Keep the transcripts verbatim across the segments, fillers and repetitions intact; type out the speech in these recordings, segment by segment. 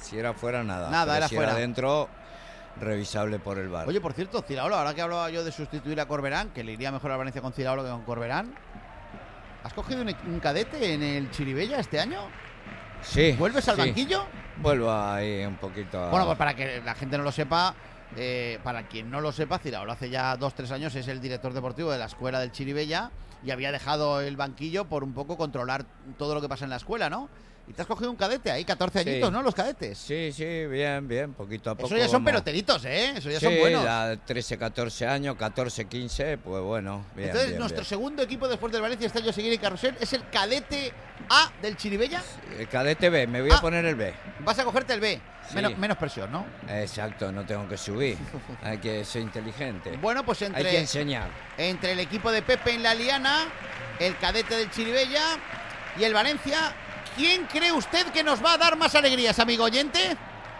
Si era fuera, nada. Nada, Pero era si fuera. era dentro, revisable por el V A R. Oye, por cierto, Ciraolo, ahora que hablaba yo de sustituir a Corberán, que le iría mejor a Valencia con Ciraolo que con Corberán, ¿has cogido un, un cadete en el Chirivella este año? Sí. ¿Vuelves al sí. banquillo? Vuelvo ahí un poquito a... Bueno, pues para que la gente no lo sepa, eh, para quien no lo sepa, Ciraolo hace ya dos, tres años es el director deportivo de la escuela del Chirivella y había dejado el banquillo por un poco controlar todo lo que pasa en la escuela, ¿no? Y te has cogido un cadete ahí, catorce Sí. añitos, ¿no? Los cadetes. Sí, sí, bien, bien, poquito a poco. Eso ya son vamos. peloteritos, ¿eh? Eso ya Sí, son buenos. ya trece, catorce años, catorce, quince, pues bueno, bien, Entonces, bien, nuestro bien. segundo equipo después del Valencia este año seguir en Carrusel es el cadete A del Chirivella. El cadete B, me voy a Ah. poner el B. Vas a cogerte el B. Sí. Menos, menos presión, ¿no? Exacto, no tengo que subir. Hay que ser inteligente. Bueno, pues Hay que entre, enseñar. entre el equipo de Pepe en la Liana, el cadete del Chirivella y el Valencia, ¿quién cree usted que nos va a dar más alegrías, amigo oyente?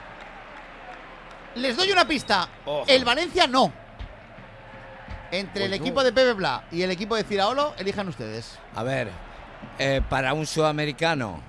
Les doy una pista. Ojo. El Valencia no. Entre el Pues no. equipo de Pepe Bla y el equipo de Ciraolo, elijan ustedes. A ver, eh, para un sudamericano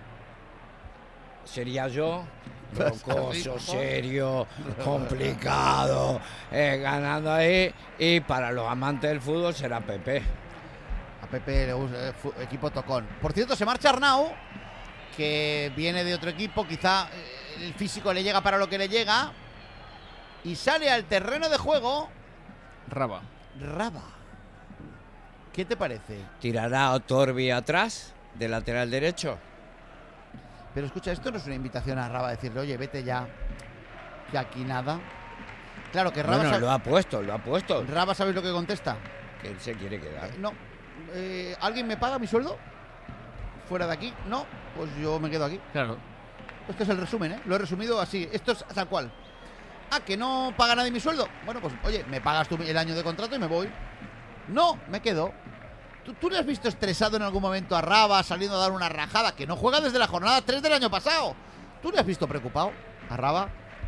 sería yo, rocoso, serio, complicado, eh, ganando ahí. Y para los amantes del fútbol será Pepe. A Pepe le gusta eh, fu- equipo tocón. Por cierto, se marcha Arnau, que viene de otro equipo, quizá eh, el físico le llega para lo que le llega. Y sale al terreno de juego Raba. Raba. ¿Qué te parece? ¿Tirará a Torbi atrás, de lateral derecho? Pero escucha, esto no es una invitación a Raba a decirle, oye, vete ya, que aquí nada. Claro que Raba, Bueno, sabe- lo ha puesto, lo ha puesto. Raba, ¿sabéis lo que contesta? Que él se quiere quedar. Eh, no. Eh, ¿Alguien me paga mi sueldo? ¿Fuera de aquí? No, pues yo me quedo aquí. Claro. Este es el resumen, ¿eh? Lo he resumido así. Esto es tal cual. Ah, que no paga nadie mi sueldo. Bueno, pues oye, me pagas tú el año de contrato y me voy. No, me quedo. ¿Tú, tú le has visto estresado en algún momento a Raba saliendo a dar una rajada? Que no juega desde la jornada tres del año pasado. ¿Tú le has visto preocupado a Raba?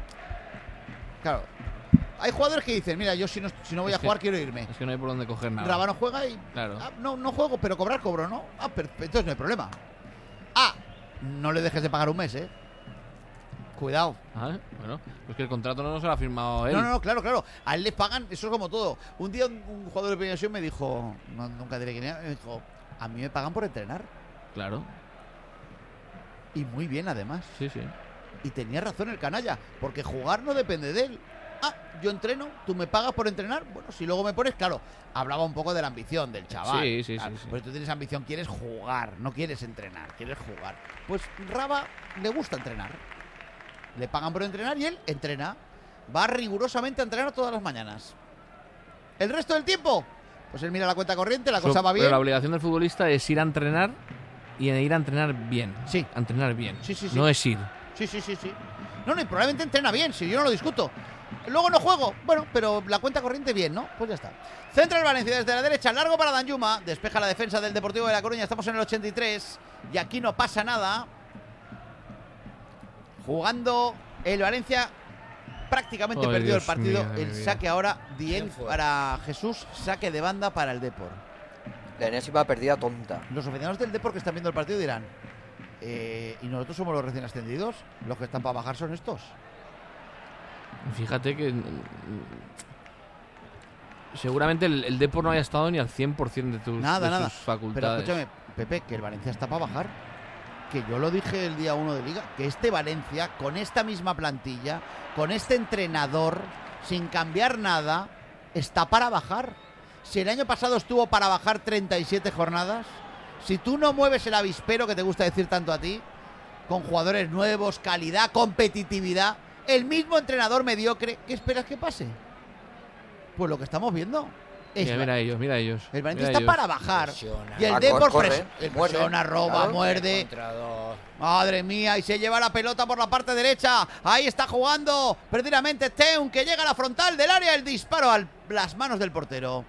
Claro. Hay jugadores que dicen, mira, yo si no, si no voy Es a que- jugar quiero irme. Es que no hay por dónde coger nada. Raba no juega y... Claro. Ah, no, no juego, pero cobrar cobro, ¿no? Ah, pero entonces no hay problema. Ah, no le dejes de pagar un mes, ¿eh? Cuidado. Ah, bueno, pues que el contrato no se lo ha firmado él. No, no, no, claro, claro. A él le pagan, eso es como todo. Un día un, un jugador de Primera División me dijo, no, nunca diré quién era, me dijo, a mí me pagan por entrenar. Claro, Y muy bien, además. sí, sí. Y tenía razón el canalla, porque jugar no depende de él. Ah, yo entreno, tú me pagas por entrenar. Bueno, si luego me pones, claro, hablaba un poco de la ambición del chaval. Sí, sí, Claro, sí, sí. Pues tú tienes ambición, quieres jugar, no quieres entrenar, quieres jugar. Pues Raba le gusta entrenar. Le pagan por entrenar y él entrena. Va rigurosamente a entrenar todas las mañanas. El resto del tiempo, pues él mira la cuenta corriente, la Pero- cosa va bien. Pero la obligación del futbolista es ir a entrenar y ir a entrenar bien. Sí. A entrenar bien. Sí, sí, sí. No es ir. Sí, sí, sí, sí. No, no, y probablemente entrena bien, si yo no lo discuto. Luego no juego, bueno, pero la cuenta corriente bien, ¿no? Pues ya está. Centra el Valencia desde la derecha, largo para Danjuma, despeja la defensa del Deportivo de La Coruña, estamos en el ochenta y tres y aquí no pasa nada. Jugando el Valencia, prácticamente Ay, perdió el Dios partido. mío de El mi vida. saque ahora, ¿Quién Dieng fue? para Jesús, saque de banda para el Depor. La enésima perdida tonta. Los aficionados del Depor que están viendo el partido dirán, eh, ¿y nosotros somos los recién ascendidos? Los que están para bajar son estos. Fíjate que mm, seguramente el, el Depor no haya estado ni al cien por ciento de, tus, Nada, de nada. sus Pero facultades. escúchame, Pepe, que el Valencia está para bajar. Que yo lo dije el día uno de Liga, que este Valencia, con esta misma plantilla, con este entrenador, sin cambiar nada, está para bajar. Si el año pasado estuvo para bajar treinta y siete jornadas, si tú no mueves el avispero que te gusta decir tanto a ti, con jugadores nuevos, calidad, competitividad, el mismo entrenador mediocre, ¿qué esperas que pase? Pues lo que estamos viendo. Es Mira, mira ellos, mira ellos. el Valencia mira está ellos. para bajar. Presiona. Y el Ah, Depor corre, pres- corre, el muerde, presiona, roba, claro. muerde. Contra dos. Madre mía, y se lleva la pelota por la parte derecha. Ahí está jugando perdidamente Teun, que llega a la frontal del área. El disparo a las manos del portero.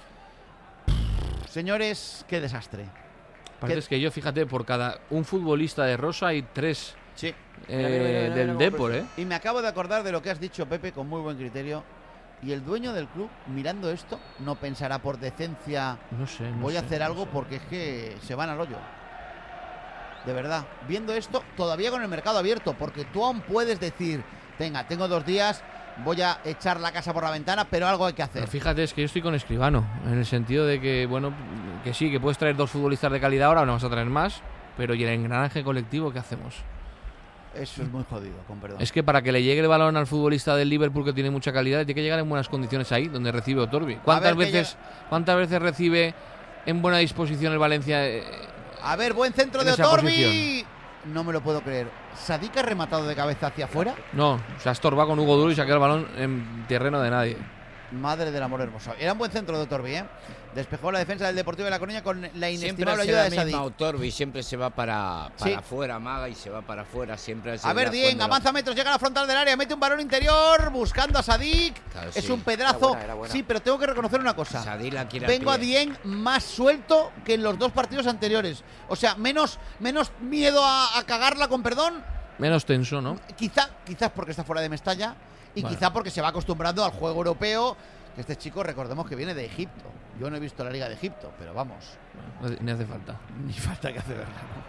Señores, qué desastre. Aparte ¿Qué? es que yo, fíjate, por cada un futbolista de Rosa hay tres Sí. eh, Mira, mira, mira, mira, del mira, Depor, mira. ¿eh? Y me acabo de acordar de lo que has dicho, Pepe, con muy buen criterio. Y el dueño del club, mirando esto, no pensará por decencia, No sé. no voy a sé, hacer no algo sé. porque es que se van al hoyo. de verdad, viendo esto, todavía con el mercado abierto, porque tú aún puedes decir, venga, tengo dos días, voy a echar la casa por la ventana, pero algo hay que hacer. Pero fíjate, es que yo estoy con Escribano, en el sentido de que, bueno, que sí, que puedes traer dos futbolistas de calidad ahora, no vas a traer más, pero ¿y el engranaje colectivo qué hacemos? Eso es muy jodido, con perdón. Es que para que le llegue el balón al futbolista del Liverpool, que tiene mucha calidad, tiene que llegar en buenas condiciones ahí, donde recibe Otorbi. ¿Cuántas ver, veces cuántas veces recibe en buena disposición el Valencia? Eh, A ver, buen centro en de esa Otorbi. posición? No me lo puedo creer. ¿Sadik ha rematado de cabeza hacia afuera? No, se ha estorbado con Hugo Duro y saca el balón en terreno de nadie. Madre del amor hermoso. Era un buen centro de Otorbi, ¿eh? Despejó la defensa del Deportivo de La Coruña con la Siempre inestimable hace ayuda la de misma Sadik. Otorbi, siempre se va para, para Sí. afuera, amaga y se va para afuera. Siempre hace A ver, la- Dieng, cuando avanza metros, llega a la frontal del área, mete un balón interior, buscando a Sadik. Claro, es sí. un pedazo. Era buena, era buena. Sí, pero tengo que reconocer una cosa. Sadik la quiere al Vengo a pie. Dieng más suelto que en los dos partidos anteriores. O sea, menos, menos miedo a, a cagarla, con perdón. Menos tenso, ¿no? Quizá, quizás porque está fuera de Mestalla y Bueno. quizá porque se va acostumbrando al juego europeo. Que este chico, recordemos que viene de Egipto. Yo no he visto la Liga de Egipto, pero vamos, No hace- Ni hace falta. ni falta que hace verla,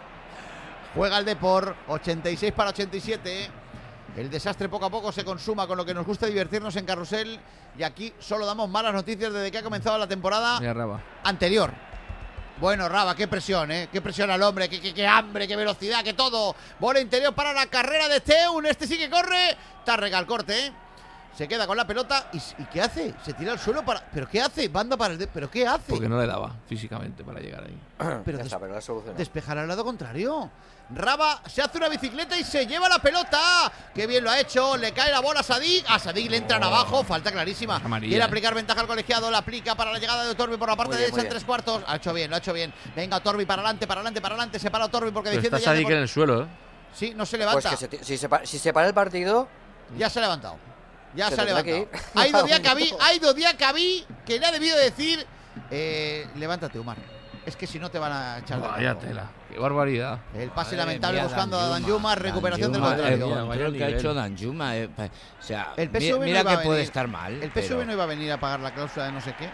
¿no? Juega el Depor, ochenta y seis para ochenta y siete. El desastre poco a poco se consuma con lo que nos gusta divertirnos en Carrusel. Y aquí solo damos malas noticias desde que ha comenzado la temporada Mira, Raba. anterior. Bueno, Raba, qué presión, ¿eh? Qué presión al hombre, qué, qué, qué hambre, qué velocidad, qué todo. Bola interior para la carrera de Teun. Este sí que corre. Tárrega al corte, ¿eh? Se queda con la pelota. ¿Y, ¿Y qué hace? Se tira al suelo para... ¿Pero qué hace? Banda para el... de- ¿Pero qué hace? Porque no le daba físicamente para llegar ahí. Pero ya des- está, pero la solución. despejar al lado contrario. Raba se hace una bicicleta y se lleva la pelota. Qué bien lo ha hecho. Le cae la bola a Sadik. A Sadik le entran abajo. Falta clarísima. Amarilla, Quiere eh. aplicar ventaja al colegiado. La aplica para la llegada de Otorbi por la parte Muy bien, derecha muy en bien. tres cuartos. Ha hecho bien, lo ha hecho bien. Venga, Otorbi para adelante, para adelante, para adelante. Se para Otorbi porque Pero defiende está ya. Sadik en el suelo, ¿eh? Sí, no se Pues levanta. que se ti- si, se pa- si se para el partido, Ya se ha levantado. Ya se, Se ha tendrá levantado. que ir. Ha ido Diacabí, ha ido Diacabí, que le ha debido decir: eh, levántate, Umar. Es que si no te van a echar de Vaya campo. tela. Qué barbaridad. El pase Madre lamentable mía, buscando a Danjuma, recuperación del Danjuma, contrario. El Vaya control que ha nivel. hecho Danjuma. eh, pa- o sea, El P S V mi- mira no iba que a puede venir. estar mal. El P S V pero- no iba a venir a pagar la cláusula de no sé qué.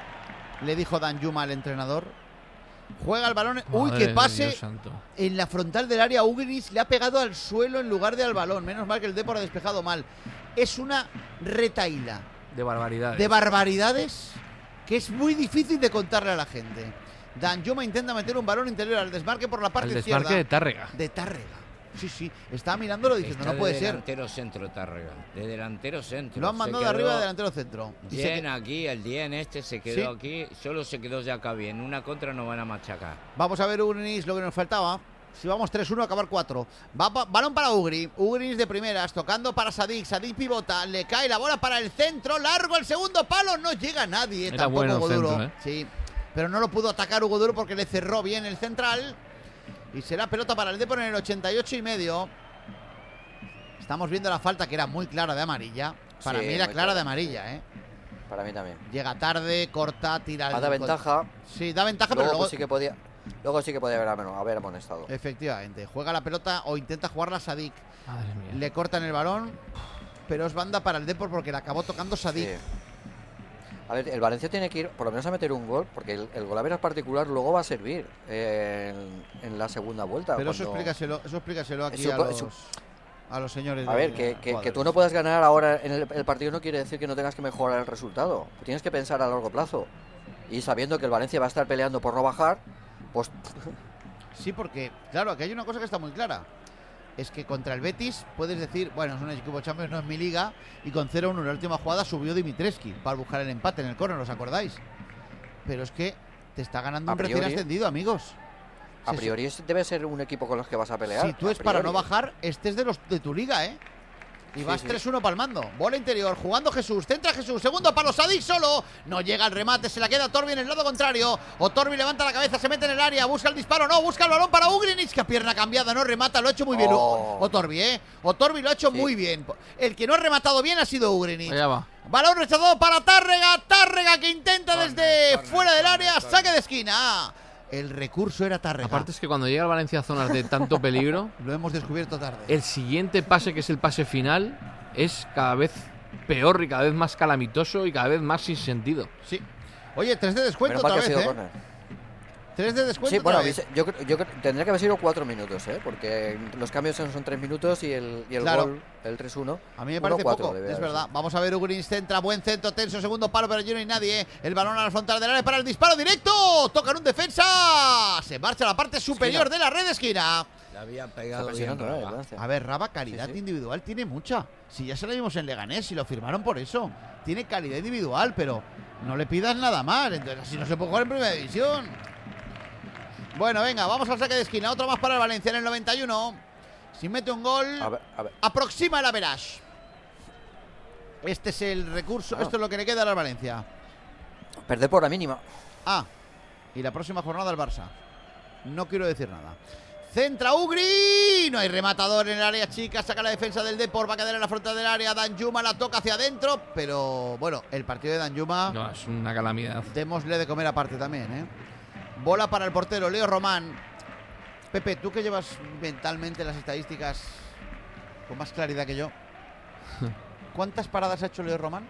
Le dijo Danjuma al entrenador. Juega el balón. Uy, Madre qué pase. de Dios santo. En la frontal del área, Ugris le ha pegado al suelo en lugar de al balón. Menos mal que el Depor ha despejado mal. Es una retaíla De barbaridad. de barbaridades que es muy difícil de contarle a la gente. Danjuma intenta meter un balón interior al desmarque por la parte El desmarque de izquierda. Tárrega. De Tárrega. Sí, sí. Estaba mirándolo diciendo, Está no puede de ser. delantero centro, Tárrega. De delantero centro. Lo han Se mandado de quedó arriba de delantero centro. Y se Bien que- aquí, el Dien este se quedó Sí. aquí. Solo se quedó ya acá bien. Una contra no van a machacar. Vamos a ver, Ugris, lo que nos faltaba. Si vamos tres uno, acabar cuatro. Va pa- balón para Ugri. Ugris de primeras, tocando para Sadik. Sadik pivota, le cae la bola para el centro. Largo el segundo palo. No llega nadie. Era Tampoco bueno el Hugo Duro. centro, ¿eh? Sí, pero no lo pudo atacar Hugo Duro porque le cerró bien el central. Y será pelota para el Depor en el ochenta y ocho y medio. Estamos viendo la falta que era muy clara de amarilla. Para Sí, mí era muy clara clara. de amarilla, ¿eh? para mí también. Llega tarde, corta, tira. Ha dado el- ventaja. Sí, da ventaja, Luego, pero luego. pues sí que podía. Luego sí que podía haber, ameno- haber amonestado. Efectivamente, juega la pelota o intenta jugarla Sadik. Madre mía. Le cortan el balón, pero es banda para el Depor porque la acabó tocando Sadik. Sí. A ver, el Valencia tiene que ir por lo menos a meter un gol, porque el, el gol a veras particular luego va a servir eh, en, en la segunda vuelta. Pero eso cuando- explícaselo, eso explícaselo aquí Eso- a los, eso- a los señores. A de ver, que, que- que cuadros. tú no puedas ganar ahora en el, el partido no quiere decir que no tengas que mejorar el resultado. Tienes que pensar a largo plazo. Y sabiendo que el Valencia va a estar peleando por no bajar, pues Sí, porque, claro, aquí hay una cosa que está muy clara. Es que contra el Betis puedes decir, bueno, es un equipo Champions, no es mi liga, y con cero uno en la última jugada subió Dimitrescu para buscar el empate en el córner, ¿os acordáis? Pero es que te está ganando A un recién priori- ascendido, amigos. a Se- priori es- debe ser un equipo con los que vas a pelear. Si tú a es para no priori. bajar, este es de los de tu liga, ¿eh? Y Sí, vas sí. tres uno palmando. Bola interior, jugando Jesús, centra Jesús, segundo palo, Sadik solo. No llega el remate, se la queda Torbi en el lado contrario. O Torbi levanta la cabeza, se mete en el área, busca el disparo, no, busca el balón para Ugrinic, que pierna cambiada, no remata, lo ha hecho muy bien. Oh. O Torbi, ¿eh? O Torbi lo ha hecho Sí. muy bien. El que no ha rematado bien ha sido Ugrinic. Allá va. Balón rechazado para Tárrega, Tárrega que intenta Córner, desde córner, fuera del córner, área, córner. saque de esquina. El recurso era Tárrega. Aparte es que cuando llega el Valencia a zonas de tanto peligro, Lo hemos descubierto tarde. el siguiente pase, que es el pase final, es cada vez peor y cada vez más calamitoso y cada vez más sin sentido. Sí. Oye, tres de descuento Menos mal otra que ha vez, sido ¿eh? córner. Tres de descuento. Sí, bueno, otra vez. yo, creo- yo creo- tendría que haber sido cuatro minutos, ¿eh? Porque los cambios son, son tres minutos y el, y el Claro. gol, el tres uno. A mí me uno parece cuatro poco, debe es haber verdad. sido. Vamos a ver, Ugrins centra, buen centro, tenso, segundo palo, pero allí no hay nadie. ¿eh? El balón a la frontal del área para el disparo directo. Tocan un defensa. Se marcha a la parte superior Esquina. de la red de esquina. La había Está pegado bien. presionando, ¿no? Raba. Valencia. A ver, Raba, calidad Sí, sí. individual tiene mucha. Si ya se la vimos en Leganés, si lo firmaron por eso. Tiene calidad individual, pero no le pidas nada más. Entonces así no se puede jugar en primera división. Bueno, venga, vamos al saque de esquina. Otro más para el Valencia en el noventa y uno. Si mete un gol, A ver, a ver. aproxima el average. Este es el recurso, Ah. esto es lo que le queda al Valencia. Perder por la mínima. Ah, y la próxima jornada al Barça. No quiero decir nada. Centra Ugri, no hay rematador en el área chica, saca la defensa del Depor, va a quedar en la frontal del área, Danjuma la toca hacia adentro, pero bueno, el partido de Danjuma, No, es una calamidad. démosle de comer aparte también, ¿eh? Bola para el portero, Leo Román. Pepe, tú que llevas mentalmente las estadísticas con más claridad que yo, ¿cuántas paradas ha hecho Leo Román?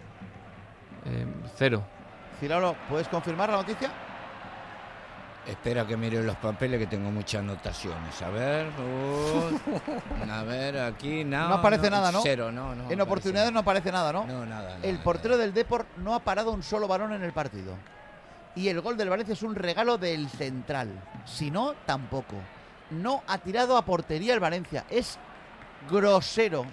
Eh, cero. Ciraulo, ¿puedes confirmar la noticia? Espera que mire los papeles que tengo muchas anotaciones. A ver. uh, a ver, aquí no. No aparece nada, ¿no? Cero, no, no. En aparece oportunidades no aparece nada, ¿no? No, nada. El nada, portero nada. del Depor no ha parado un solo balón en el partido. Y el gol del Valencia es un regalo del central. Si no, tampoco. No ha tirado a portería el Valencia. Es grosero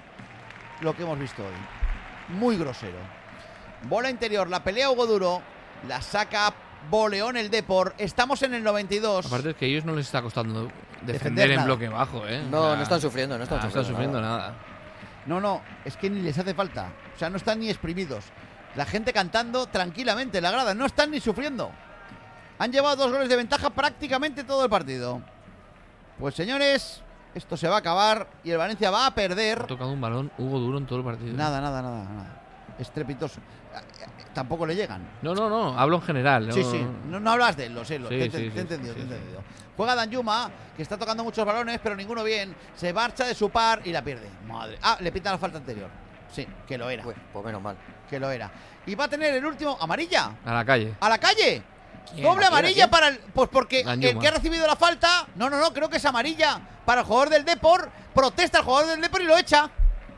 lo que hemos visto hoy. Muy grosero. Bola interior, la pelea Hugo Duro. La saca Boleón el Depor. Estamos en el noventa y dos. Aparte es que a ellos no les está costando defender, Defender en nada. bloque bajo, ¿eh? No, O sea, no están sufriendo, no están ah, sufriendo sufriendo nada. nada. No, no, es que ni les hace falta. O sea, no están ni exprimidos. La gente cantando tranquilamente en la grada. No están ni sufriendo. Han llevado dos goles de ventaja prácticamente todo el partido. Pues señores, esto se va a acabar y el Valencia va a perder. Ha tocado un balón Hugo Duro en todo el partido. Nada, nada, nada, nada. Estrepitoso. Tampoco le llegan. No, no, no. Hablo en general. Sí, no- sí. No, no hablas de él, lo sé. Lo, Sí, te, te- sí, te sí, he entendido, sí, te he sí. entendido. Juega Danjuma, que está tocando muchos balones, pero ninguno bien. Se marcha de su par y la pierde. Madre. Ah, le pita la falta anterior. Sí, que lo era. Uy, pues menos mal. Que lo era. Y va a tener el último. ¿Amarilla? A la calle. ¡A la calle! ¿Quién? Doble ¿Quién? amarilla ¿Quién? para el. Pues porque Danjuma. el que ha recibido la falta. No, no, no, creo que es amarilla para el jugador del Depor. Protesta el jugador del Depor y lo echa.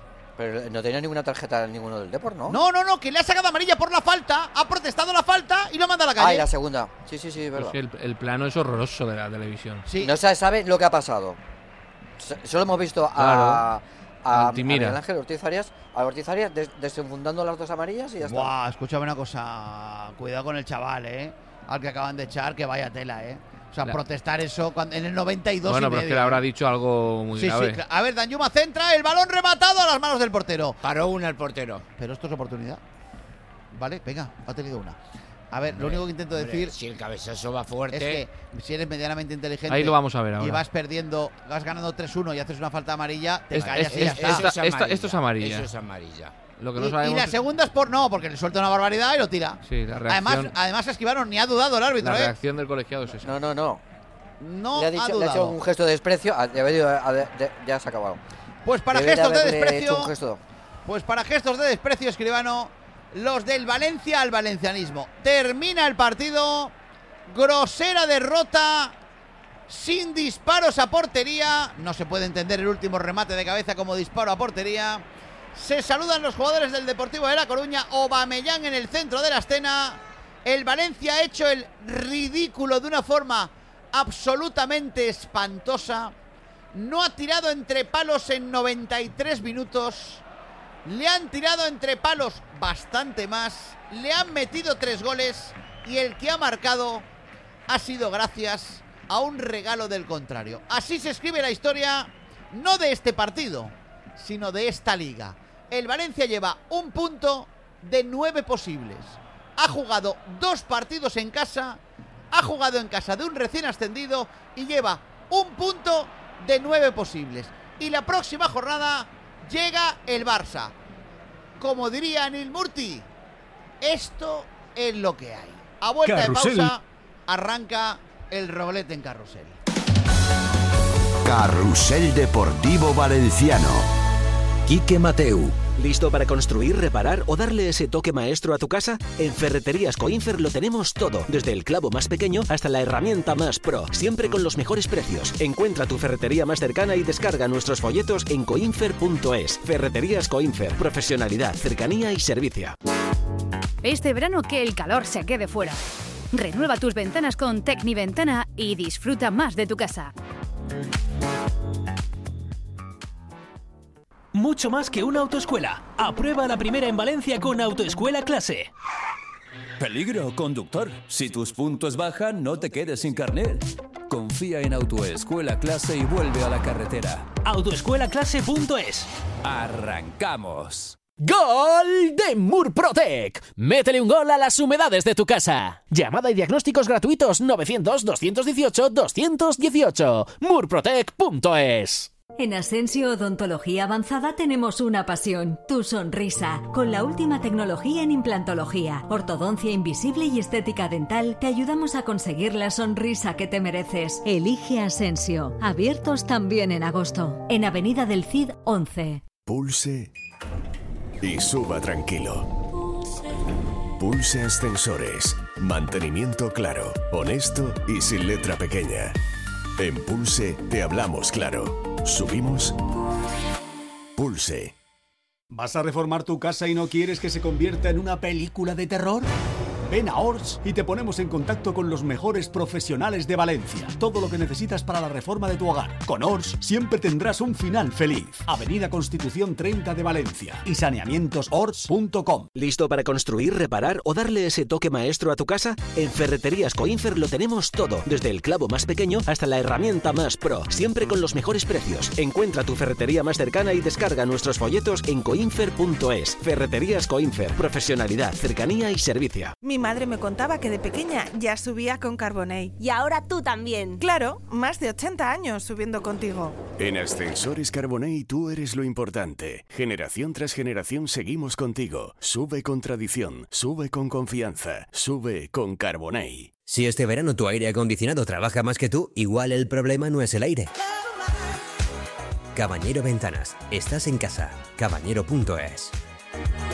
Pero no tenía ninguna tarjeta ninguno del Depor, ¿no? No, no, no, que le ha sacado amarilla por la falta. Ha protestado la falta y lo manda a la Ah, y calle. la segunda. Sí, sí, sí, es Es verdad. que el, el plano es horroroso de la televisión. Sí. No se sabe lo que ha pasado. S- Solo hemos visto a, Claro. a, a Altimira. Miguel Ángel Ortiz Arias, a Ortiz Arias des- desenfundando las dos amarillas y ya está. Buah, escúchame una cosa. Cuidado con el chaval, eh. Al que acaban de echar, que vaya tela, eh. O sea, La- protestar eso cuando, en el noventa y dos Bueno, y pero es que medio. le habrá dicho algo muy Sí, grave. sí, claro. A ver, Danjuma centra, el balón rematado a las manos del portero. Paró una el portero. Pero esto es oportunidad. Vale, venga, ha tenido una. A ver, lo Hombre, único que intento hombre, decir Si el cabezazo va fuerte. es que si eres medianamente inteligente Ahí lo vamos a ver ahora. y vas perdiendo, vas ganando tres uno y haces una falta amarilla, te Es- callas es- y ya es- está. eso es esta- esta- amarilla. esto es amarilla. Eso es amarilla. Lo que Y, no y sabemos la es- segunda es por no, porque le suelta una barbaridad y lo tira. Sí, la Además, reacción, además esquivaron, ni ha dudado el árbitro, la ¿eh? reacción del colegiado es esa. No, no, no. No le, ha ha dicho, le ha dudado. hecho un gesto de desprecio. ah, debería de- de- ya se ha acabado. Pues para Debería gestos de haberle desprecio, hecho un gesto. pues para gestos de desprecio, Escribano, los del Valencia al valencianismo. Termina el partido, grosera derrota, sin disparos a portería. No se puede entender el último remate de cabeza como disparo a portería. Se saludan los jugadores del Deportivo de La Coruña. Aubameyang en el centro de la escena. El Valencia ha hecho el ridículo de una forma absolutamente espantosa. No ha tirado entre palos en noventa y tres minutos. Le han tirado entre palos bastante más. Le han metido tres goles. Y el que ha marcado ha sido gracias a un regalo del contrario. Así se escribe la historia, no de este partido, sino de esta liga. El Valencia lleva un punto de nueve posibles. Ha jugado dos partidos en casa, ha jugado en casa de un recién ascendido y lleva un punto de nueve posibles. Y la próxima jornada llega el Barça. Como diría Anil Murti, esto es lo que hay. A vuelta Carrusel. de pausa, arranca el Roglete en Carrusel. Carrusel Deportivo Valenciano. Quique Mateu, ¿Listo para construir, reparar o darle ese toque maestro a tu casa? En Ferreterías Coinfer lo tenemos todo, desde el clavo más pequeño hasta la herramienta más pro, siempre con los mejores precios. Encuentra tu ferretería más cercana y descarga nuestros folletos en coinfer punto es. Ferreterías Coinfer, profesionalidad, cercanía y servicio. Este verano que el calor se quede fuera. Renueva tus ventanas con Tecniventana y disfruta más de tu casa. Mucho más que una autoescuela. Aprueba la primera en Valencia con Autoescuela Clase. Peligro, conductor. Si tus puntos bajan, no te quedes sin carnet. Confía en Autoescuela Clase y vuelve a la carretera. autoescuela clase punto es. ¡Arrancamos! ¡Gol de Murprotec! Métele un gol a las humedades de tu casa. Llamada y diagnósticos gratuitos novecientos, doscientos dieciocho, doscientos dieciocho. murprotec punto es. En Asensio Odontología Avanzada tenemos una pasión, tu sonrisa. Con la última tecnología en implantología, ortodoncia invisible y estética dental, te ayudamos a conseguir la sonrisa que te mereces. Elige Asensio. Abiertos también en agosto. En Avenida del Cid once. Pulse y suba tranquilo. Pulse Ascensores. Mantenimiento claro, honesto y sin letra pequeña. En Pulse te hablamos claro. Subimos. Pulse. ¿Vas a reformar tu casa y no quieres que se convierta en una película de terror? Ven a Ors y te ponemos en contacto con los mejores profesionales de Valencia. Todo lo que necesitas para la reforma de tu hogar. Con Ors siempre tendrás un final feliz. Avenida Constitución treinta de Valencia y saneamientos ors punto com. ¿Listo para construir, reparar o darle ese toque maestro a tu casa? En Ferreterías Coinfer lo tenemos todo, desde el clavo más pequeño hasta la herramienta más pro, siempre con los mejores precios. Encuentra tu ferretería más cercana y descarga nuestros folletos en coinfer punto es. Ferreterías Coinfer, profesionalidad, cercanía y servicio. Mi madre me contaba que de pequeña ya subía con Carbonell. Y ahora tú también. Claro, más de ochenta años subiendo contigo. En Ascensores Carbonell tú eres lo importante. Generación tras generación seguimos contigo. Sube con tradición, sube con confianza, sube con Carbonell. Si este verano tu aire acondicionado trabaja más que tú, igual el problema no es el aire. Cabañero Ventanas. Estás en casa. cabañero punto es.